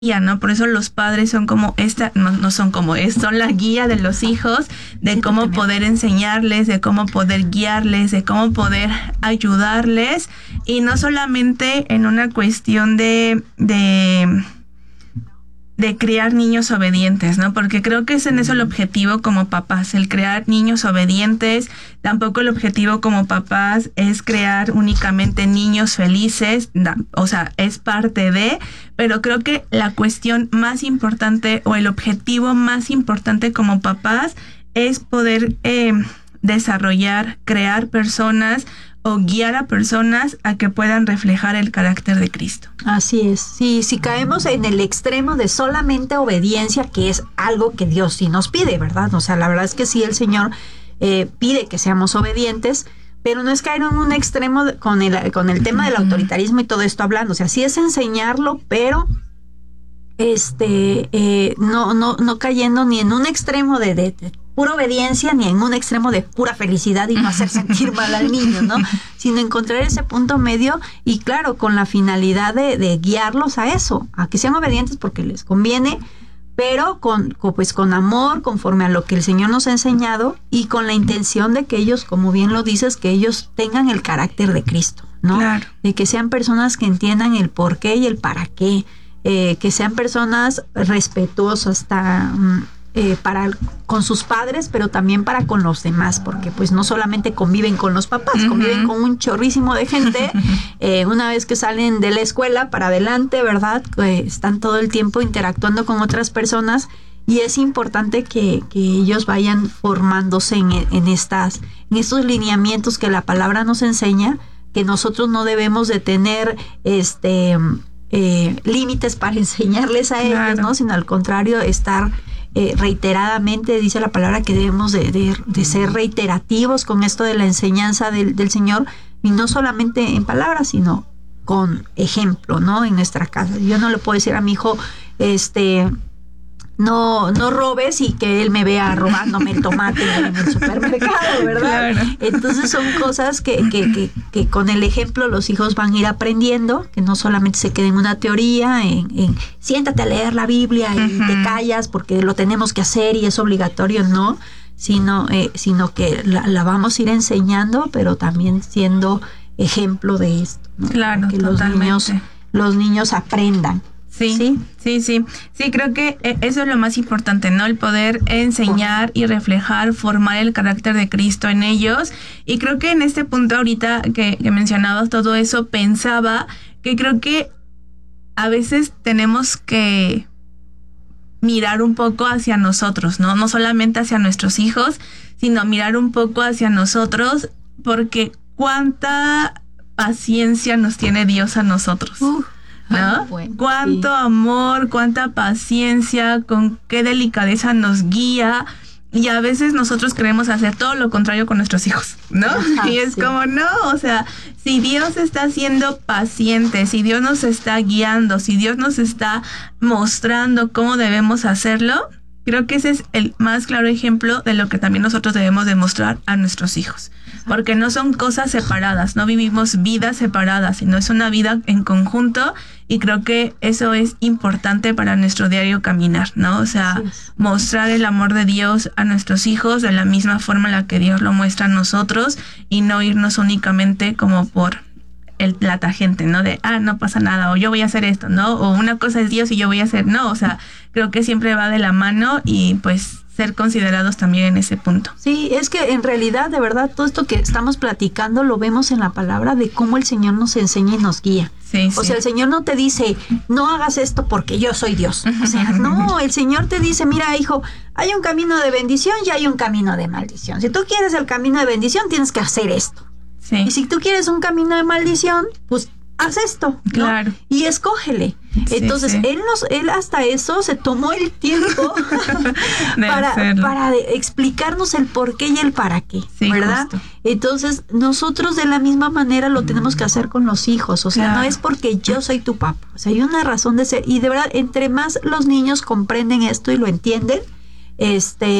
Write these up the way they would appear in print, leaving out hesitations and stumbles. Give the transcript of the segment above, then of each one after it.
guía, ¿no? Por eso los padres son como son la guía de los hijos, de cómo poder enseñarles, de cómo poder guiarles, de cómo poder ayudarles, y no solamente en una cuestión de criar niños obedientes, ¿no? Porque creo que ese no es el objetivo como papás, el crear niños obedientes. Tampoco el objetivo como papás es crear únicamente niños felices, o sea, es parte de, pero creo que la cuestión más importante o el objetivo más importante como papás es poder desarrollar, crear personas o guiar a personas a que puedan reflejar el carácter de Cristo. Así es. Sí, si caemos en el extremo de solamente obediencia, que es algo que Dios sí nos pide, ¿verdad? O sea, la verdad es que sí, el Señor pide que seamos obedientes, pero no es caer en un extremo con el tema del autoritarismo y todo esto hablando. O sea, sí es enseñarlo, pero no cayendo ni en un extremo de pura obediencia, ni en un extremo de pura felicidad y no hacer sentir mal al niño, ¿no? Sino encontrar ese punto medio y claro, con la finalidad de guiarlos a eso, a que sean obedientes porque les conviene, pero con amor, conforme a lo que el Señor nos ha enseñado y con la intención de que ellos, como bien lo dices, que ellos tengan el carácter de Cristo, ¿no? Claro. De que sean personas que entiendan el por qué y el para qué, que sean personas respetuosas con sus padres, pero también para con los demás, porque pues no solamente conviven con los papás, conviven con un chorrísimo de gente. Una vez que salen de la escuela para adelante, ¿verdad? Están todo el tiempo interactuando con otras personas y es importante que ellos vayan formándose en estos lineamientos que la palabra nos enseña, que nosotros no debemos de tener límites para enseñarles a ellos, claro, ¿no? Sino al contrario, estar reiteradamente, dice la palabra que debemos de ser reiterativos con esto de la enseñanza del Señor, y no solamente en palabras, sino con ejemplo, ¿no? En nuestra casa. Yo no le puedo decir a mi hijo, no robes y que él me vea robándome el tomate en el supermercado, ¿verdad? Claro. Entonces son cosas que con el ejemplo los hijos van a ir aprendiendo, que no solamente se quede en una teoría, en siéntate a leer la Biblia y te callas porque lo tenemos que hacer y es obligatorio, no, sino que la vamos a ir enseñando, pero también siendo ejemplo de esto, ¿no? Claro, que totalmente. los niños aprendan. Sí, creo que eso es lo más importante, ¿no? El poder enseñar y reflejar, formar el carácter de Cristo en ellos. Y creo que en este punto ahorita que mencionabas todo eso, pensaba que creo que a veces tenemos que mirar un poco hacia nosotros, ¿no? No solamente hacia nuestros hijos, sino mirar un poco hacia nosotros, porque cuánta paciencia nos tiene Dios a nosotros. ¿No? Bueno, cuánto amor, cuánta paciencia, con qué delicadeza nos guía. Y a veces nosotros queremos hacer todo lo contrario con nuestros hijos, ¿no? Y es como, no, o sea, si Dios está siendo paciente, si Dios nos está guiando, si Dios nos está mostrando cómo debemos hacerlo, creo que ese es el más claro ejemplo de lo que también nosotros debemos demostrar a nuestros hijos. Porque no son cosas separadas, no vivimos vidas separadas, sino es una vida en conjunto, y creo que eso es importante para nuestro diario caminar, ¿no? O sea, mostrar el amor de Dios a nuestros hijos de la misma forma en la que Dios lo muestra a nosotros, y no irnos únicamente como por la tangente, ¿no? De, no pasa nada, o yo voy a hacer esto, ¿no? O una cosa es Dios y yo voy a hacer, no, o sea, creo que siempre va de la mano y pues ser considerados también en ese punto. Sí, es que en realidad, de verdad, todo esto que estamos platicando lo vemos en la palabra de cómo el Señor nos enseña y nos guía. O sea, el Señor no te dice, no hagas esto porque yo soy Dios. O sea, no, el Señor te dice, mira, hijo, hay un camino de bendición y hay un camino de maldición. Si tú quieres el camino de bendición, tienes que hacer esto. Sí. Y si tú quieres un camino de maldición, pues haz esto, ¿no? Claro. Y escógele. Entonces, él hasta eso se tomó el tiempo para explicarnos el por qué y el para qué, ¿verdad? Justo. Entonces, nosotros de la misma manera lo tenemos que hacer con los hijos. O sea, no es porque yo soy tu papá. O sea, hay una razón de ser. Y de verdad, entre más los niños comprenden esto y lo entienden,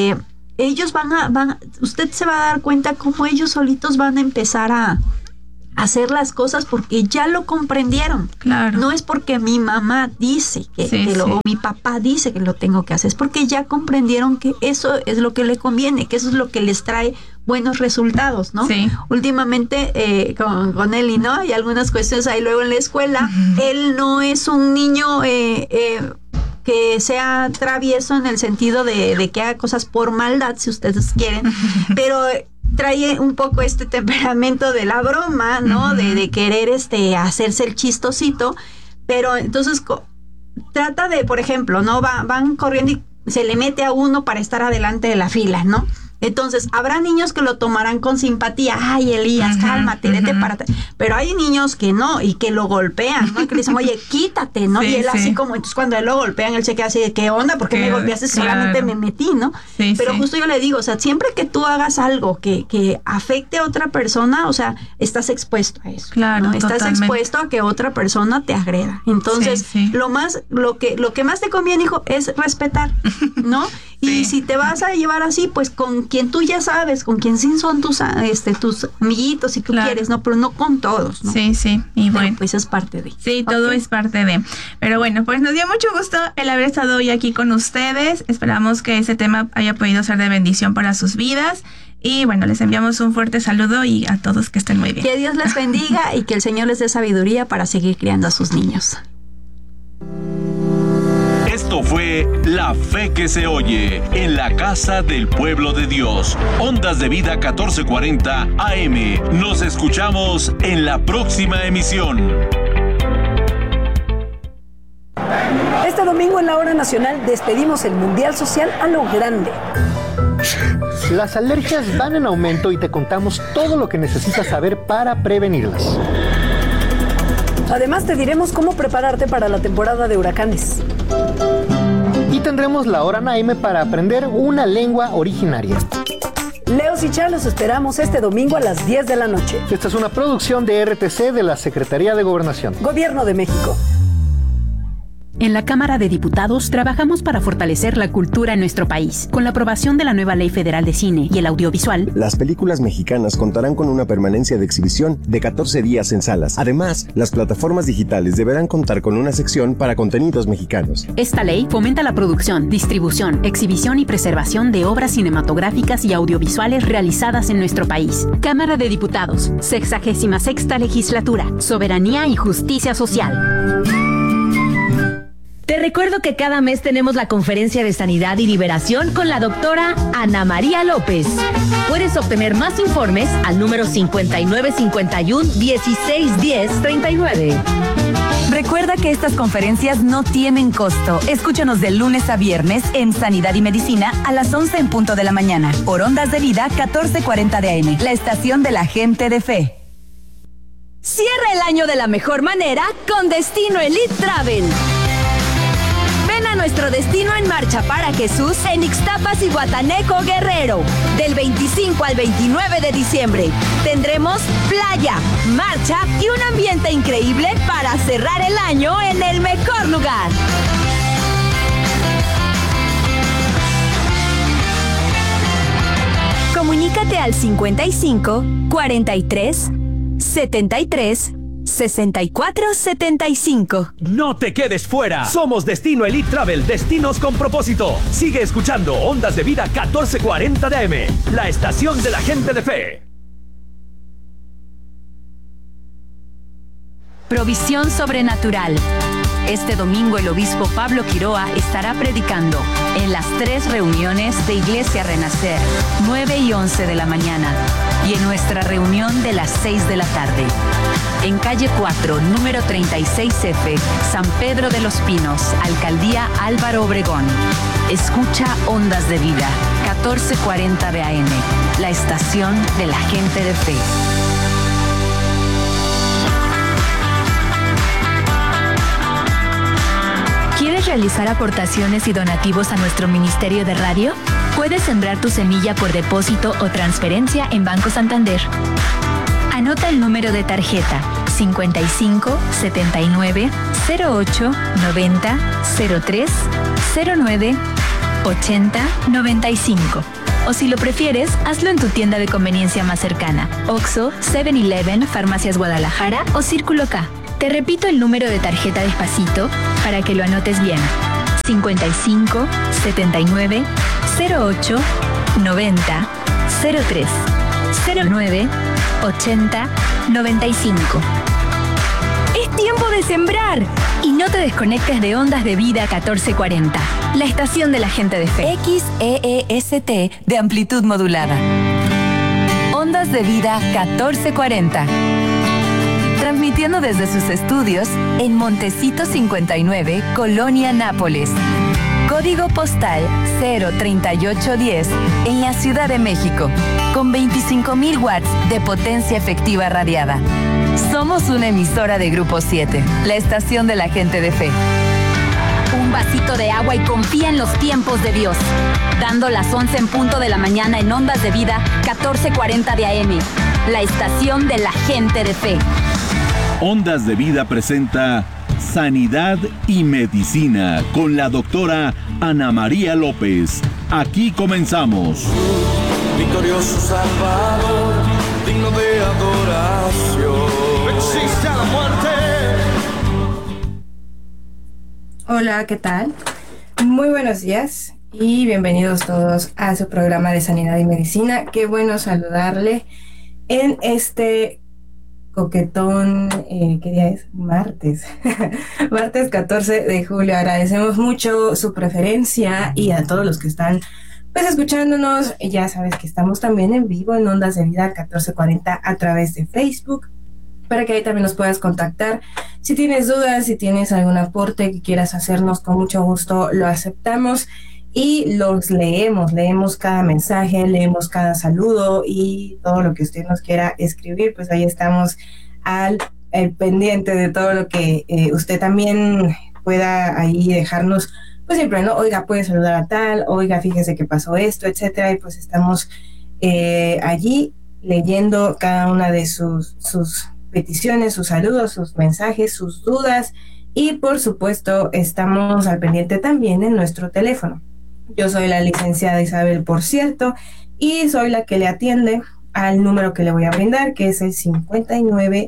ellos usted se va a dar cuenta cómo ellos solitos van a empezar a hacer las cosas porque ya lo comprendieron. Claro. No es porque mi mamá dice o mi papá dice que lo tengo que hacer, es porque ya comprendieron que eso es lo que le conviene, que eso es lo que les trae buenos resultados, ¿no? Sí. Últimamente con Eli, ¿no? Hay algunas cuestiones ahí luego en la escuela. Él no es un niño que sea travieso en el sentido de que haga cosas por maldad, si ustedes quieren, pero trae un poco este temperamento de la broma, ¿no? De querer hacerse el chistosito, pero entonces trata de, por ejemplo, ¿no? Van corriendo y se le mete a uno para estar adelante de la fila, ¿no? Entonces, habrá niños que lo tomarán con simpatía. Ay, Elías, cálmate, vete para atrás. Pero hay niños que no, y que lo golpean, ¿no? Y que le dicen, oye, quítate, ¿no? Y él así como, entonces cuando él lo golpean, él se queda así de, ¿qué onda? ¿Por qué me golpeaste? Solamente me metí, ¿no? Pero justo yo le digo, o sea, siempre que tú hagas algo que afecte a otra persona, o sea, estás expuesto a eso. Claro, ¿no? Estás expuesto a que otra persona te agreda. Entonces, lo que más te conviene, hijo, es respetar, ¿no? Y si te vas a llevar así, pues con quien tú ya sabes, con quien sí son tus amiguitos, si tú quieres, ¿no? Pero no con todos, ¿no? Sí, y bueno. Pero pues es parte de. Sí, todo es parte de. Pero bueno, pues nos dio mucho gusto el haber estado hoy aquí con ustedes. Esperamos que ese tema haya podido ser de bendición para sus vidas. Y bueno, les enviamos un fuerte saludo y a todos que estén muy bien. Que Dios les bendiga y que el Señor les dé sabiduría para seguir criando a sus niños. Esto fue La Fe que se oye en la casa del pueblo de Dios. Ondas de Vida 1440 AM. Nos escuchamos en la próxima emisión. Este domingo en la Hora Nacional despedimos el Mundial Social a lo grande. Las alergias van en aumento y te contamos todo lo que necesitas saber para prevenirlas. Además te diremos cómo prepararte para la temporada de huracanes. Y tendremos la Hora Naime para aprender una lengua originaria. Leos y Char los esperamos este domingo a las 10 de la noche. Esta es una producción de RTC de la Secretaría de Gobernación. Gobierno de México. En la Cámara de Diputados trabajamos para fortalecer la cultura en nuestro país. Con la aprobación de la nueva Ley Federal de Cine y el Audiovisual, las películas mexicanas contarán con una permanencia de exhibición de 14 días en salas. Además, las plataformas digitales deberán contar con una sección para contenidos mexicanos. Esta ley fomenta la producción, distribución, exhibición y preservación de obras cinematográficas y audiovisuales realizadas en nuestro país. Cámara de Diputados, 66ª Legislatura, Soberanía y Justicia Social. Te recuerdo que cada mes tenemos la conferencia de sanidad y liberación con la doctora Ana María López. Puedes obtener más informes al número 5951-1610-39. Recuerda que estas conferencias no tienen costo. Escúchanos de lunes a viernes en Sanidad y Medicina a las 11 en punto de la mañana. Por Ondas de Vida 1440 de AM, la estación de la gente de fe. Cierra el año de la mejor manera con Destino Elite Travel. Ven a nuestro Destino en Marcha para Jesús en Ixtapas y Guataneco, Guerrero. Del 25 al 29 de diciembre. Tendremos playa, marcha y un ambiente increíble para cerrar el año en el mejor lugar. Comunícate al 55 43 73 6475. No te quedes fuera. Somos Destino Elite Travel, destinos con propósito. Sigue escuchando Ondas de Vida 1440 de AM, la estación de la gente de fe. Provisión sobrenatural. Este domingo el obispo Pablo Quiroa estará predicando en las 3 reuniones de Iglesia Renacer, 9 y 11 de la mañana, y en nuestra reunión de las 6 de la tarde. En calle 4, número 36F, San Pedro de los Pinos, Alcaldía Álvaro Obregón. Escucha Ondas de Vida, 1440 de AM, la estación de la gente de fe. ¿Quieres realizar aportaciones y donativos a nuestro Ministerio de Radio? Puedes sembrar tu semilla por depósito o transferencia en Banco Santander. Anota el número de tarjeta 55 79 08 90 03 09 80 95. O si lo prefieres, hazlo en tu tienda de conveniencia más cercana. Oxxo, 7-Eleven, Farmacias Guadalajara o Círculo K. Te repito el número de tarjeta despacito para que lo anotes bien. 55 79 08 90 03 09 80 95. Es tiempo de sembrar. Y no te desconectes de Ondas de Vida 1440, la estación de la gente de fe. XEEST de amplitud modulada. Ondas de Vida 1440. Transmitiendo desde sus estudios en Montecito 59, Colonia Nápoles. Código postal 03810 en la Ciudad de México, con 25,000 watts de potencia efectiva radiada. Somos una emisora de Grupo 7, la estación de la gente de fe. Un vasito de agua y confía en los tiempos de Dios. Dando las 11 en punto de la mañana en Ondas de Vida 1440 de AM, la estación de la gente de fe. Ondas de Vida presenta Sanidad y Medicina con la doctora Ana María López. Aquí comenzamos. Victorioso Salvador, digno de adoración. Existe a la muerte. Hola, ¿qué tal? Muy buenos días y bienvenidos todos a su programa de Sanidad y Medicina. Qué bueno saludarle en este coquetón, ¿qué día es? Martes. Martes 14 de julio. Agradecemos mucho su preferencia y a todos los que están pues escuchándonos. Ya sabes que estamos también en vivo en Ondas de Vida 1440 a través de Facebook, para que ahí también nos puedas contactar. Si tienes dudas, si tienes algún aporte que quieras hacernos, con mucho gusto lo aceptamos y los leemos cada mensaje, leemos cada saludo y todo lo que usted nos quiera escribir, pues ahí estamos al pendiente de todo lo que usted también pueda ahí dejarnos, pues siempre, ¿no? Oiga, puede saludar a tal, oiga, fíjese que pasó esto, etcétera, y pues estamos allí leyendo cada una de sus peticiones, sus saludos, sus mensajes, sus dudas, y por supuesto estamos al pendiente también en nuestro teléfono. Yo soy la licenciada Isabel, por cierto, y soy la que le atiende al número que le voy a brindar, que es el 59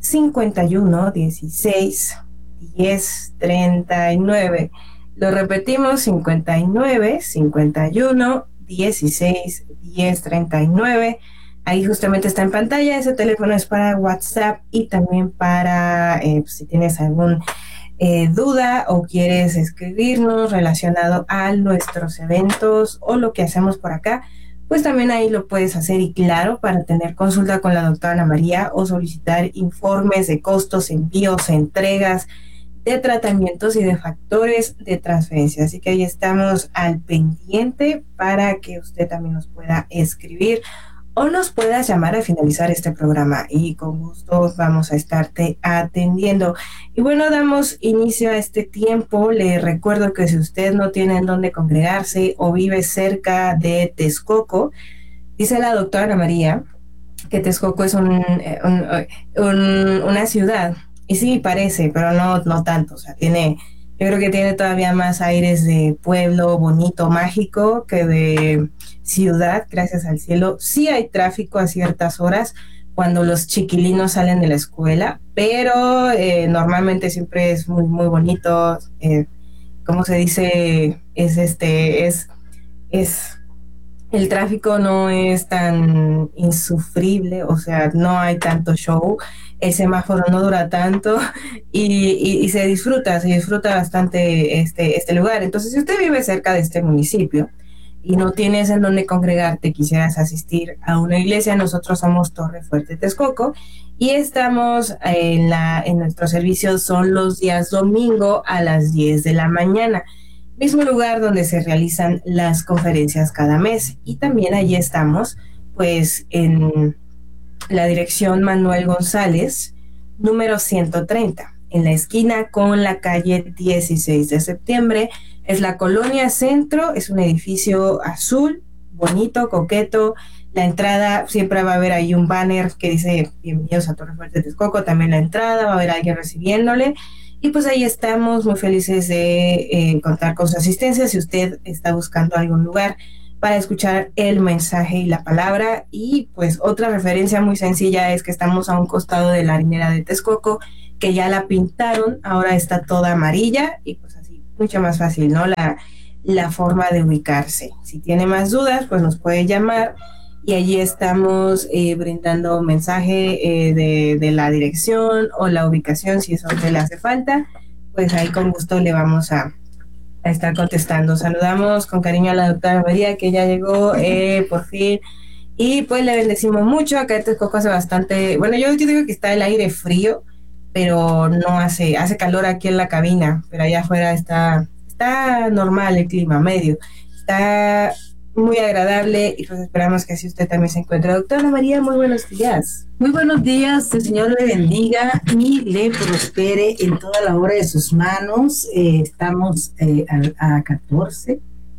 51 16 10 39. Lo repetimos, 59 51 16 10 39. Ahí justamente está en pantalla. Ese teléfono es para WhatsApp y también para si tienes algún duda o quieres escribirnos relacionado a nuestros eventos o lo que hacemos por acá, pues también ahí lo puedes hacer. Y claro, para tener consulta con la doctora Ana María o solicitar informes de costos, envíos, entregas de tratamientos y de factores de transferencia. Así que ahí estamos al pendiente para que usted también nos pueda escribir o nos puedas llamar al finalizar este programa y con gusto vamos a estarte atendiendo. Y bueno, damos inicio a este tiempo. Le recuerdo que si usted no tiene en dónde congregarse o vive cerca de Texcoco, dice la doctora Ana María que Texcoco es una ciudad, y sí parece, pero no tanto. O sea, yo creo que tiene todavía más aires de pueblo bonito, mágico, que de ciudad, gracias al cielo. Sí hay tráfico a ciertas horas cuando los chiquilinos salen de la escuela, pero normalmente siempre es muy, muy bonito. ¿Cómo se dice? El tráfico no es tan insufrible, o sea, no hay tanto show, el semáforo no dura tanto y se disfruta bastante este lugar. Entonces, si usted vive cerca de este municipio y no tienes en dónde congregarte, quisieras asistir a una iglesia, nosotros somos Torre Fuerte Texcoco y estamos en nuestro servicio son los días domingo a las 10 de la mañana. Mismo lugar donde se realizan las conferencias cada mes. Y también allí estamos, pues, en la dirección Manuel González, número 130, en la esquina con la calle 16 de septiembre. Es la Colonia Centro, es un edificio azul, bonito, coqueto. La entrada, siempre va a haber ahí un banner que dice bienvenidos a Torre Fuerte Texcoco. También la entrada, va a haber alguien recibiéndole. Y pues ahí estamos muy felices de contar con su asistencia. Si usted está buscando algún lugar para escuchar el mensaje y la palabra. Y pues otra referencia muy sencilla es que estamos a un costado de la harinera de Texcoco, que ya la pintaron, ahora está toda amarilla y pues así mucho más fácil, ¿no? La forma de ubicarse. Si tiene más dudas, pues nos puede llamar y allí estamos brindando mensaje de la dirección o la ubicación, si eso le hace falta, pues ahí con gusto le vamos a estar contestando. Saludamos con cariño a la doctora María, que ya llegó por fin, y pues le bendecimos mucho. Acá en Texcoco hace bastante, bueno, yo digo que está el aire frío, pero no hace calor aquí en la cabina, pero allá afuera está normal el clima, medio, está muy agradable y pues esperamos que así usted también se encuentre. Doctora María, muy buenos días. Muy buenos días, el Señor le bendiga y le prospere en toda la obra de sus manos. Estamos a 14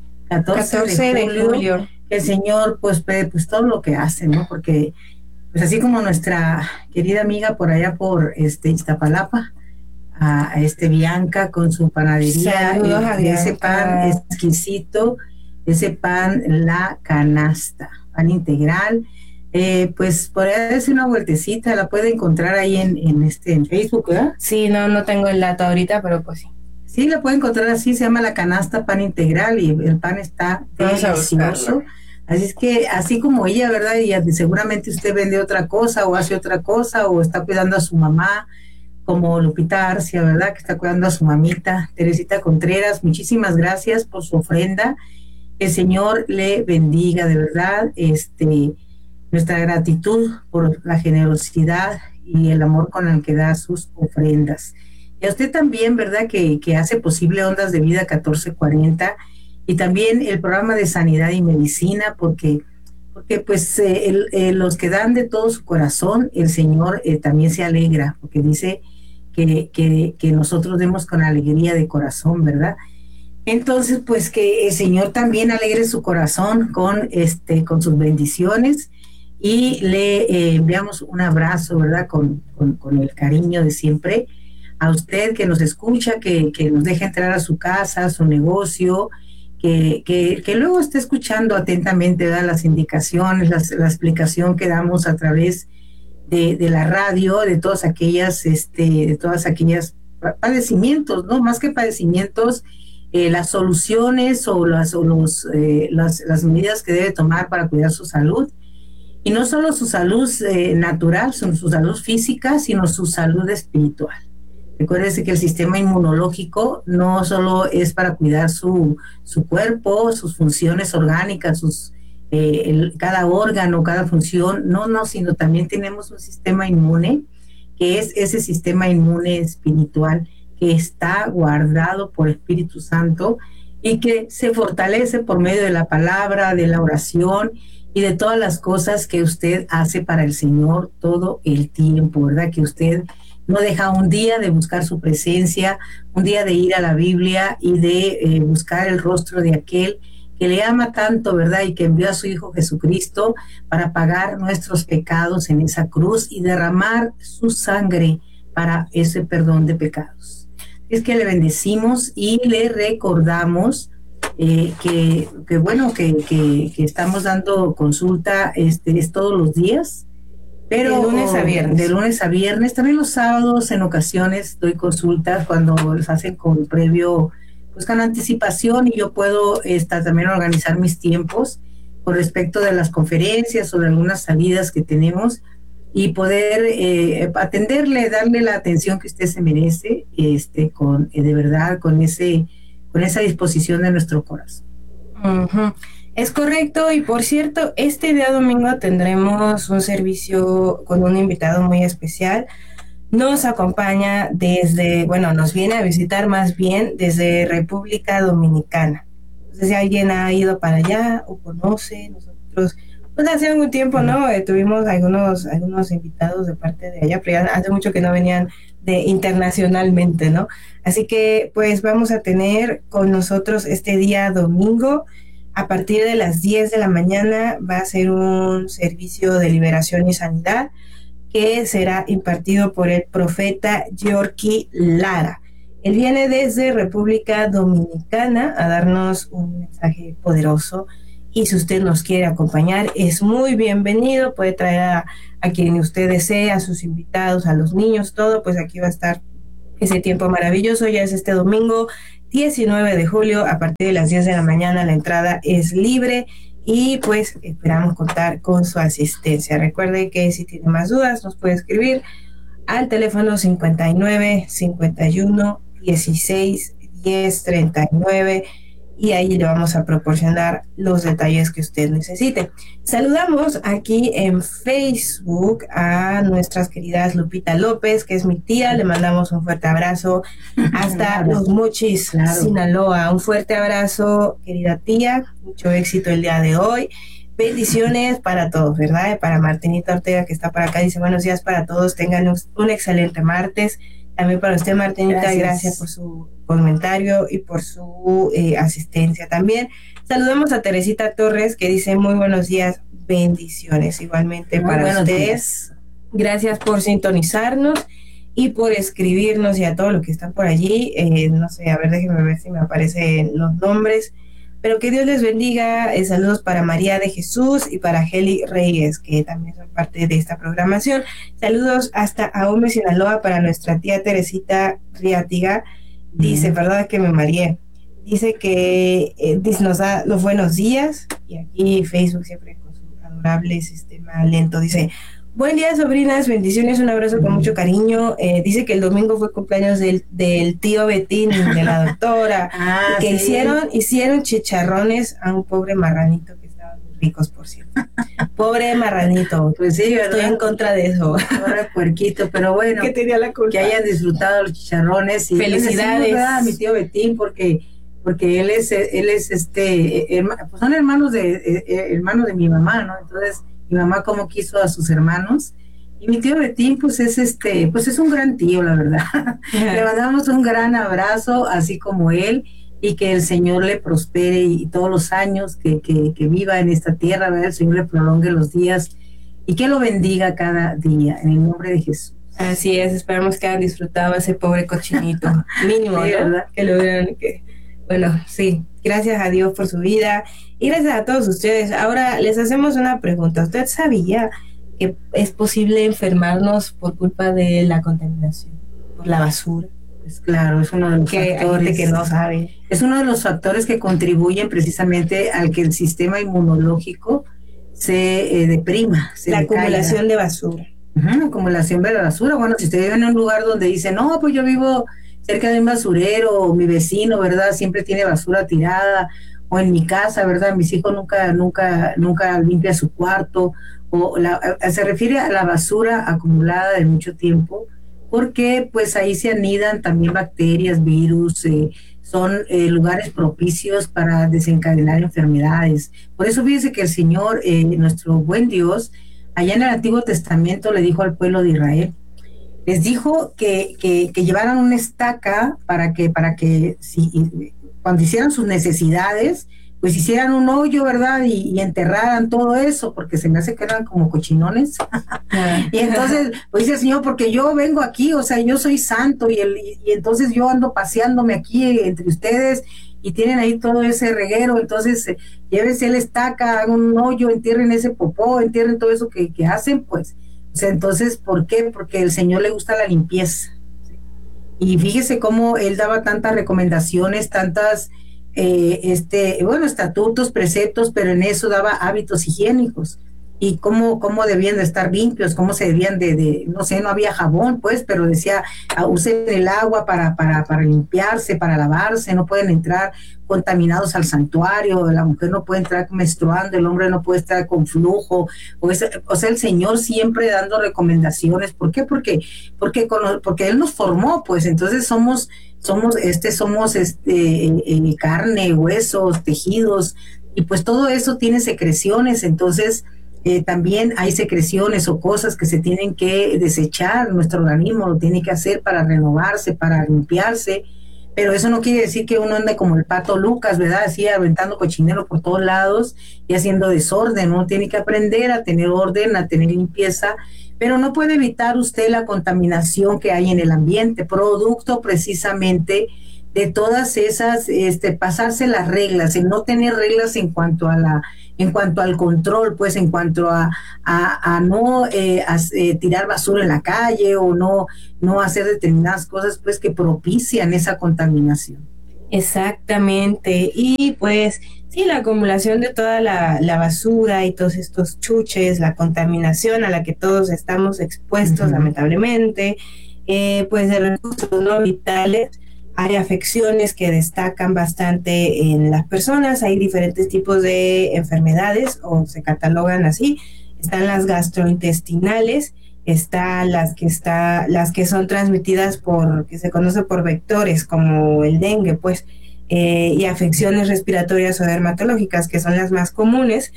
de julio. El Señor pues todo lo que hace, ¿no? Porque pues así como nuestra querida amiga por allá por Iztapalapa, a Bianca con su panadería, ese pan exquisito, ese pan La Canasta, pan integral, pues por ahí darse una vueltecita, la puede encontrar ahí en Facebook, ¿verdad? Sí, no tengo el dato ahorita, pero pues sí. Sí, la puede encontrar así, se llama La Canasta Pan Integral y el pan está delicioso. Así es que, así como ella, ¿verdad? Y seguramente usted vende otra cosa o hace otra cosa o está cuidando a su mamá, como Lupita Arcia, ¿verdad? Que está cuidando a su mamita, Teresita Contreras. Muchísimas gracias por su ofrenda. El Señor le bendiga, de verdad. Nuestra gratitud por la generosidad y el amor con el que da sus ofrendas. Y a usted también, ¿verdad? Que hace posible Ondas de Vida 1440 y también el programa de Sanidad y Medicina, porque pues los que dan de todo su corazón, el Señor también se alegra, porque dice que nosotros demos con alegría de corazón, ¿verdad? Entonces, pues que el Señor también alegre su corazón con sus bendiciones y le enviamos un abrazo, ¿verdad? Con el cariño de siempre a usted que nos escucha, que nos deja entrar a su casa, a su negocio, que luego esté escuchando atentamente, ¿verdad? Las indicaciones, la explicación que damos a través de la radio, de todas aquellas padecimientos, ¿no? Más que padecimientos, las soluciones o las medidas que debe tomar para cuidar su salud. Y no solo su salud natural, su salud física, sino su salud espiritual. Recuérdese que el sistema inmunológico no solo es para cuidar su cuerpo, sus funciones orgánicas, cada órgano, cada función, no, sino también tenemos un sistema inmune, que es ese sistema inmune espiritual que está guardado por Espíritu Santo y que se fortalece por medio de la palabra, de la oración y de todas las cosas que usted hace para el Señor todo el tiempo, ¿verdad? Que usted no deja un día de buscar su presencia, un día de ir a la Biblia y de buscar el rostro de aquel que le ama tanto, ¿verdad? Y que envió a su Hijo Jesucristo para pagar nuestros pecados en esa cruz y derramar su sangre para ese perdón de pecados. Es que le bendecimos y le recordamos que estamos dando consulta es todos los días, pero de lunes a viernes. De lunes a viernes, también los sábados en ocasiones doy consultas cuando les hacen con previo, pues con anticipación, y yo puedo también organizar mis tiempos con respecto de las conferencias o de algunas salidas que tenemos y poder atenderle, darle la atención que usted se merece, de verdad, con esa disposición de nuestro corazón. Uh-huh. Es correcto, y por cierto, este día domingo tendremos un servicio con un invitado muy especial. Nos acompaña nos viene a visitar más bien desde República Dominicana. No sé si alguien ha ido para allá o conoce. Nosotros, pues hace algún tiempo, ¿no? Tuvimos algunos invitados de parte de allá, pero ya hace mucho que no venían internacionalmente, ¿no? Así que, pues vamos a tener con nosotros este día domingo. A partir de las 10 de la mañana va a ser un servicio de liberación y sanidad que será impartido por el profeta Yorky Lara. Él viene desde República Dominicana a darnos un mensaje poderoso y si usted nos quiere acompañar, es muy bienvenido, puede traer a quien usted desee, a sus invitados, a los niños, todo, pues aquí va a estar ese tiempo maravilloso. Ya es este domingo 19 de julio, a partir de las 10 de la mañana, la entrada es libre y pues esperamos contar con su asistencia. Recuerde que si tiene más dudas nos puede escribir al teléfono 59 51 16 10 39 y ahí le vamos a proporcionar los detalles que usted necesite. Saludamos aquí en Facebook a nuestras queridas Lupita López, que es mi tía, le mandamos un fuerte abrazo hasta Los Mochis, Sinaloa. Un fuerte abrazo, querida tía, mucho éxito el día de hoy. Bendiciones para todos, ¿verdad? Para Martinita Ortega, que está por acá, dice buenos días para todos, tengan un excelente martes. También para usted, Martinita, gracias por su comentario y por su asistencia también. Saludamos a Teresita Torres, que dice muy buenos días, bendiciones. Igualmente muy para ustedes. Gracias por sintonizarnos y por escribirnos y a todo lo que están por allí. No sé, a ver, déjenme ver si me aparecen los nombres. Pero que Dios les bendiga. Saludos para María de Jesús y para Heli Reyes, que también son parte de esta programación. Saludos hasta Ahome, Sinaloa, para nuestra tía Teresita Riátiga. Dice, ¿verdad que me mareé? Dice que nos da los buenos días. Y aquí Facebook siempre con su adorable sistema lento. Dice, buen día, sobrinas, bendiciones, un abrazo con mucho cariño. Dice que el domingo fue cumpleaños del tío Betín, de la doctora, y que hicieron chicharrones a un pobre marranito que estaban muy ricos, por cierto. Pobre marranito. Pues sí, ¿verdad? Estoy en contra de eso. Pobre puerquito, pero bueno, que tenía la culpa. Que hayan disfrutado los chicharrones. Y felicidades a mi tío Betín, porque él es pues son hermanos de mi mamá, ¿no? Entonces mi mamá como quiso a sus hermanos, y mi tío Betín pues es un gran tío, la verdad. Le mandamos un gran abrazo, así como él, y que el Señor le prospere y todos los años que viva en esta tierra, ¿verdad? El Señor le prolongue los días y que lo bendiga cada día, en el nombre de Jesús. Así es, esperamos que hayan disfrutado a ese pobre cochinito, mínimo, sí, ¿no? Que lo vieran, bueno, sí, gracias a Dios por su vida y gracias a todos ustedes. Ahora les hacemos una pregunta. ¿Usted sabía que es posible enfermarnos por culpa de la contaminación, por la basura? Pues claro, es uno de los factores. Hay gente que no sabe. Es uno de los factores que contribuyen precisamente al que el sistema inmunológico se deprima. La acumulación de basura. Acumulación de basura. Bueno, si usted vive en un lugar donde dice, no, pues yo vivo cerca de un basurero, o mi vecino, ¿verdad? Siempre tiene basura tirada, o en mi casa, ¿verdad? Mis hijos nunca limpia su cuarto, se refiere a la basura acumulada de mucho tiempo, porque pues ahí se anidan también bacterias, virus, son lugares propicios para desencadenar enfermedades. Por eso fíjense que el Señor, nuestro buen Dios, allá en el Antiguo Testamento le dijo al pueblo de Israel, les dijo que llevaran una estaca para que cuando hicieran sus necesidades, pues hicieran un hoyo, ¿verdad? Y enterraran todo eso, porque se me hace que eran como cochinones. Y entonces, pues dice el Señor, porque yo vengo aquí, o sea, yo soy santo, y entonces yo ando paseándome aquí entre ustedes, y tienen ahí todo ese reguero, entonces llévense la estaca, hagan un hoyo, entierren ese popó, entierren todo eso que hacen, pues. O sea, entonces, ¿por qué? Porque al Señor le gusta la limpieza. Y fíjese cómo Él daba tantas recomendaciones, tantas estatutos, preceptos, pero en eso daba hábitos higiénicos y cómo debían de estar limpios, cómo se debían no sé, no había jabón, pues, pero decía, usen el agua para limpiarse, para lavarse, no pueden entrar contaminados al santuario, la mujer no puede entrar menstruando, el hombre no puede estar con flujo, o sea, el Señor siempre dando recomendaciones. ¿Por qué? Porque Él nos formó, pues, entonces somos carne, huesos, tejidos, y pues todo eso tiene secreciones, entonces también hay secreciones o cosas que se tienen que desechar, nuestro organismo lo tiene que hacer para renovarse, para limpiarse, pero eso no quiere decir que uno ande como el pato Lucas, ¿verdad? Así aventando cochinero por todos lados y haciendo desorden. Uno tiene que aprender a tener orden, a tener limpieza, pero no puede evitar usted la contaminación que hay en el ambiente, producto precisamente de todas esas, pasarse las reglas, en no tener reglas en cuanto al control, pues en cuanto a no tirar basura en la calle o no hacer determinadas cosas pues que propician esa contaminación. Exactamente, y pues sí, la acumulación de toda la basura y todos estos chuches, la contaminación a la que todos estamos expuestos, lamentablemente, pues de recursos no vitales. Hay afecciones que destacan bastante en las personas, hay diferentes tipos de enfermedades o se catalogan así. Están las gastrointestinales, están las que son transmitidas que se conoce por vectores, como el dengue, pues, y afecciones respiratorias o dermatológicas, que son las más comunes,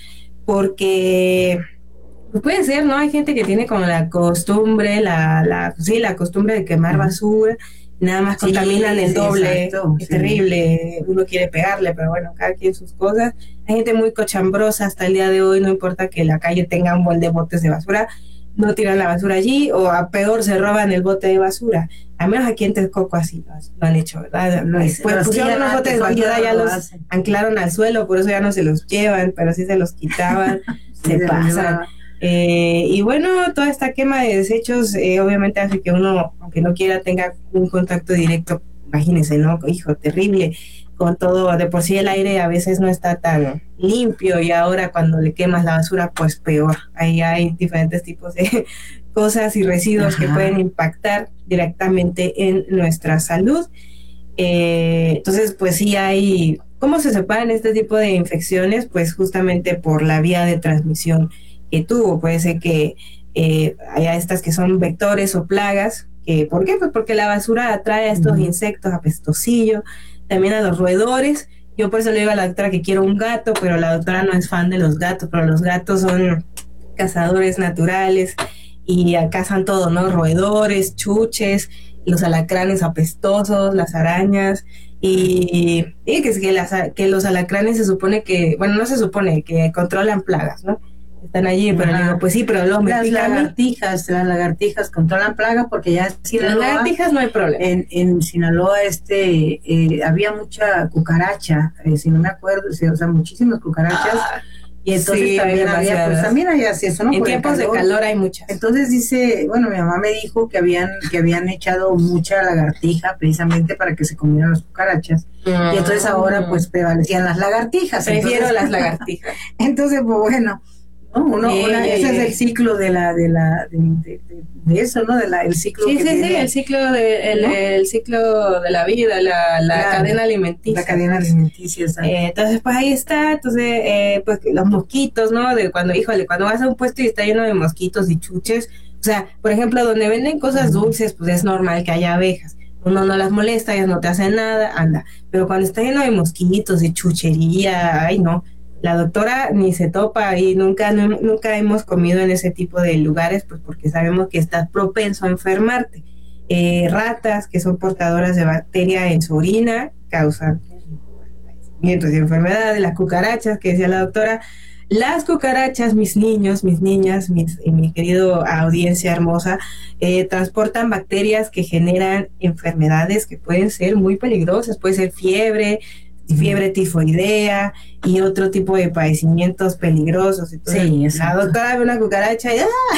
porque pues puede ser, ¿no? Hay gente que tiene como la costumbre, la costumbre de quemar basura, nada más contaminan el doble, exacto, es terrible, uno quiere pegarle, pero bueno, cada quien sus cosas. Hay gente muy cochambrosa hasta el día de hoy, no importa que la calle tenga un bol de botes de basura, no tiran la basura allí, o a peor se roban el bote de basura. Al menos aquí en Texcoco así lo han hecho, ¿verdad? Pues pusieron unos botes de basura, ya los anclaron al suelo, por eso ya no se los llevan, pero sí se los quitaban, se pasan. Y bueno, toda esta quema de desechos obviamente hace que uno, aunque no quiera, tenga un contacto directo, imagínense, ¿no? Hijo, terrible, con todo, de por sí el aire a veces no está tan limpio y ahora cuando le quemas la basura, pues peor. Ahí hay diferentes tipos de cosas y residuos que pueden impactar directamente en nuestra salud. Entonces, pues sí hay... ¿Cómo se separan este tipo de infecciones? Pues justamente por la vía de transmisión que tuvo. Puede ser que haya estas que son vectores o plagas. ¿Por qué? Pues porque la basura atrae a estos insectos apestosillos, también a los roedores. Yo por eso le digo a la doctora que quiero un gato, pero la doctora no es fan de los gatos, pero los gatos son cazadores naturales y cazan todo, ¿no? Roedores, chuches, los alacranes apestosos, las arañas, y que los alacranes se supone que, bueno, no se supone, que controlan plagas, ¿no? Están allí, pero digo, pues sí, pero las lagartijas controlan plagas, porque ya en Sinaloa, las lagartijas no hay problema. En Sinaloa había mucha cucaracha, si no me acuerdo, o sea, muchísimas cucarachas, y entonces sí, también había eso, ¿no? En tiempos de calor hay muchas. Entonces dice, bueno, mi mamá me dijo que habían echado mucha lagartija precisamente para que se comieran las cucarachas, y entonces ahora pues prevalecían las lagartijas. Prefiero las lagartijas. Entonces, pues bueno, ¿no? Ese es el ciclo de eso, ¿no? El ciclo sí, el ciclo el ciclo de la vida, la cadena alimenticia. La cadena alimenticia, entonces, pues ahí está. Entonces, pues los mosquitos, ¿no? Cuando vas a un puesto y está lleno de mosquitos y chuches, o sea, por ejemplo, donde venden cosas dulces, pues es normal que haya abejas. Uno no las molesta, ellas no te hacen nada, anda. Pero cuando está lleno de mosquitos, de chuchería, ay, no. La doctora ni se topa y nunca hemos comido en ese tipo de lugares, pues porque sabemos que estás propenso a enfermarte. Ratas que son portadoras de bacteria en su orina causan padecimientos y enfermedades. Las cucarachas, que decía la doctora, las cucarachas, mis niños, mis niñas, mi querido audiencia hermosa, transportan bacterias que generan enfermedades que pueden ser muy peligrosas. Puede ser fiebre tifoidea y otro tipo de padecimientos peligrosos. Entonces, la doctora ve una cucaracha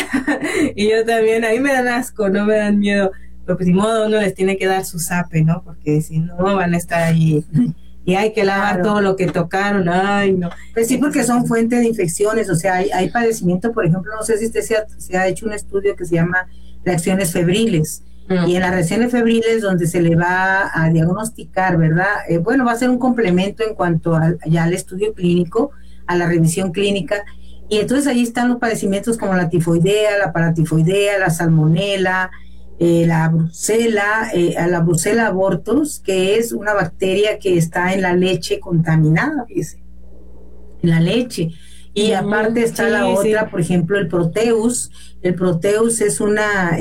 y yo también, a mí me dan asco, no me dan miedo, pero pues de modo uno les tiene que dar su zape, ¿no? Porque si no van a estar allí y hay que lavar todo lo que tocaron, ay no. Pues sí, porque son fuente de infecciones, o sea, hay padecimiento, por ejemplo, no sé si usted se ha hecho un estudio que se llama reacciones febriles. Y en las reacciones febriles donde se le va a diagnosticar, ¿verdad? Bueno, va a ser un complemento en cuanto ya al estudio clínico, a la revisión clínica, y entonces ahí están los padecimientos como la tifoidea, la paratifoidea, la salmonela, la Brucella abortus, que es una bacteria que está en la leche contaminada, fíjese, en la leche. Y aparte está la otra, por ejemplo, el Proteus. El Proteus son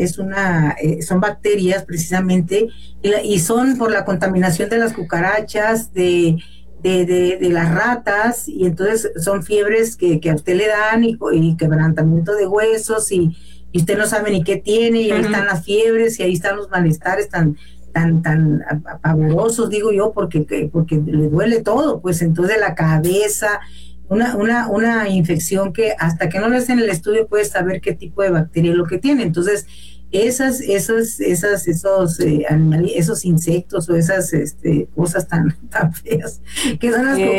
bacterias precisamente, y son por la contaminación de las cucarachas, de las ratas, y entonces son fiebres que a usted le dan y quebrantamiento de huesos, y usted no sabe ni qué tiene, y ahí están las fiebres, y ahí están los malestares tan tan pavorosos, digo yo, porque le duele todo, pues entonces la cabeza, una infección que hasta que no le hacen el estudio puedes saber qué tipo de bacteria es lo que tiene. Entonces esos insectos o esas cosas tan feas que son las